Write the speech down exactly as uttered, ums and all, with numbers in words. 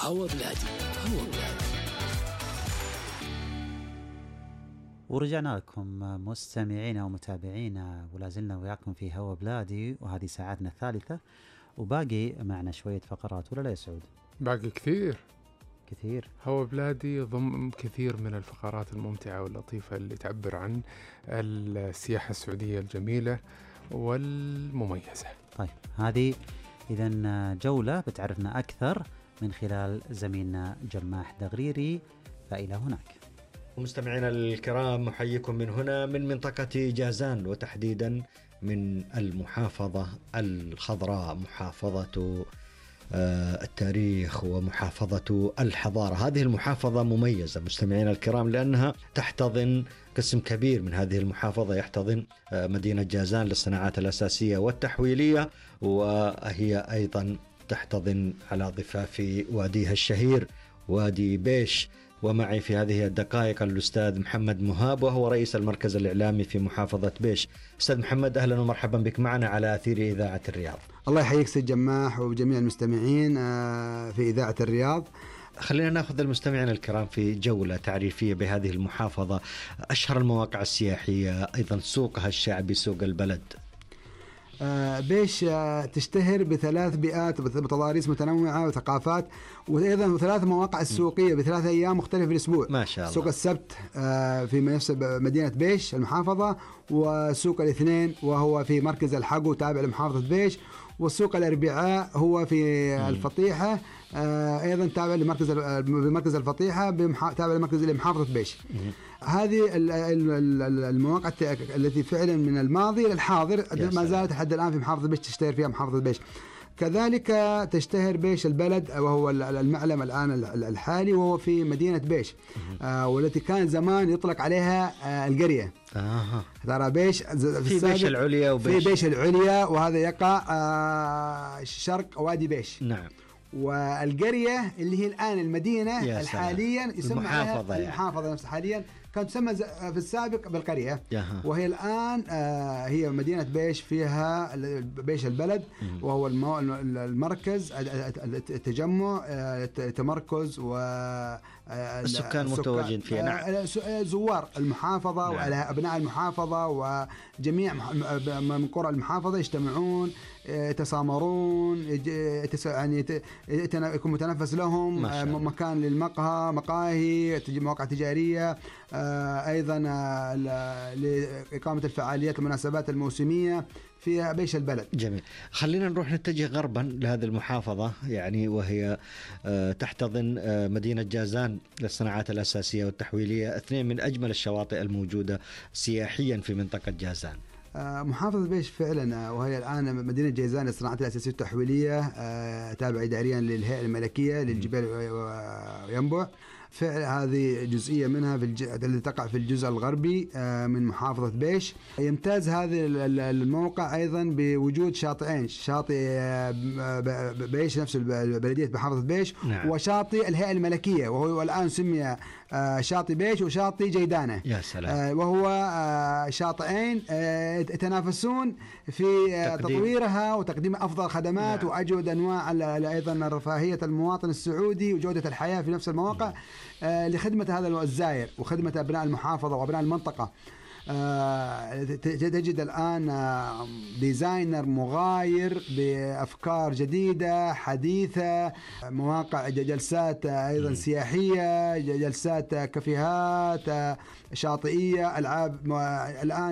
هوا بلادي. هوا بلادي. ورجعنا لكم مستمعينا ومتابعينا، ولا زلنا وياكم في هوا بلادي، وهذه ساعتنا الثالثة، وباقي معنا شوية فقرات، ولا لا يا سعود؟ باقي كثير كثير. هوا بلادي يضم كثير من الفقرات الممتعة واللطيفة اللي تعبر عن السياحة السعودية الجميلة والمميزة. طيب هذه إذن جولة بتعرفنا أكثر من خلال زميلنا جماح دغريري، فإلى هناك. ومستمعينا الكرام، محييكم من هنا من منطقة جازان، وتحديدا من المحافظة الخضراء، محافظة التاريخ ومحافظة الحضارة. هذه المحافظة مميزة مستمعينا الكرام لأنها تحتضن قسم كبير من هذه المحافظة، يحتضن مدينة جازان للصناعات الأساسية والتحويلية، وهي أيضا تحتضن على ضفاف واديها الشهير وادي بيش. ومعي في هذه الدقائق الأستاذ محمد مهاب، وهو رئيس المركز الإعلامي في محافظة بيش. أستاذ محمد، أهلا ومرحبا بك معنا على أثير إذاعة الرياض. الله يحييك سيد جماح وجميع المستمعين في إذاعة الرياض. خلينا نأخذ المستمعين الكرام في جولة تعريفية بهذه المحافظة، أشهر المواقع السياحية، أيضا سوقها الشعبي، سوق البلد. بيش تشتهر بثلاث بيئات بتضاريس متنوعة وثقافات، وأيضا ثلاث مواقع السوقية بثلاث أيام مختلفة في الأسبوع. ما شاء الله. سوق السبت في نفس مدينة بيش المحافظة، وسوق الاثنين وهو في مركز الحقو تابع لمحافظة بيش، والسوق الأربعاء هو في الفطيحة أيضا تابع لمركز بمركز الفطيحة تابع لمركز لمحافظة بيش. هذه المواقع التي فعلا من الماضي للحاضر ما زالت لحد الآن في محافظة بيش تشتهر فيها محافظة بيش. كذلك تشتهر بيش البلد، وهو المعلم الآن الحالي، وهو في مدينة بيش، آه والتي كان زمان يطلق عليها آه القرية. آه. ترى بيش في, في بيش العليا وبيش في بيش العليا، وهذا يقع آه شرق وادي بيش. نعم. والقرية اللي هي الآن المدينة حاليا يسمى المحافظة يعني. المحافظة نفسها حاليا كانت تسمى في السابق بالقرية، ياها. وهي الآن آه هي مدينة بيش، فيها بيش البلد، م- وهو المو... المركز التجمع التمركز والسكان متواجدين فيها. نعم. زوار المحافظة. نعم. وأبناء المحافظة وجميع من قرى المحافظة يجتمعون، يتسامرون، يعني يكون متنفس لهم، مكان للمقهى، مقاهي، مواقع تجارية، أيضا لإقامة الفعاليات والمناسبات الموسمية في بيش البلد. جميل. خلينا نروح نتجه غربا لهذه المحافظة، يعني وهي تحتضن مدينة جازان للصناعات الأساسية والتحويلية، اثنين من أجمل الشواطئ الموجودة سياحيا في منطقة جازان. محافظة بيش فعلا، وهي الآن مدينة جازان للصناعات الأساسية والتحويلية، تابعة إداريا للهيئة الملكية للجبال وينبع. فعل هذه جزئية منها في الج... التي تقع في الجزء الغربي من محافظة بيش. يمتاز هذا الموقع أيضا بوجود شاطئين، شاطئ بيش نفس بلدية محافظة بيش. نعم. وشاطئ الهيئة الملكية، وهو الآن سمي شاطئ بيش وشاطئ جيدانة. يا سلام. وهو شاطئين يتنافسون في تقديم. تطويرها وتقديم أفضل خدمات. نعم. وأجود أنواع أيضا رفاهية المواطن السعودي وجودة الحياة في نفس المواقع. نعم. لخدمة هذا الزائر وخدمة أبناء المحافظة وأبناء المنطقة. تجد الآن ديزاينر مغاير بأفكار جديدة حديثة، مواقع جلسات أيضا سياحية، جلسات كافيهات شاطئية، ألعاب الآن